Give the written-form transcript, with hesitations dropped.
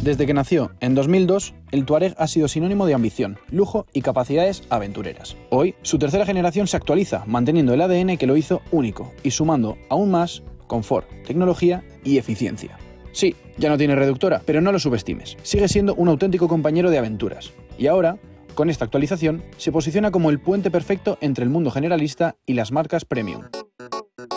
Desde que nació en 2002, el Touareg ha sido sinónimo de ambición, lujo y capacidades aventureras. Hoy, su tercera generación se actualiza, manteniendo el ADN que lo hizo único y sumando aún más confort, tecnología y eficiencia. Sí, ya no tiene reductora, pero no lo subestimes. Sigue siendo un auténtico compañero de aventuras. Y ahora, con esta actualización, se posiciona como el puente perfecto entre el mundo generalista y las marcas premium.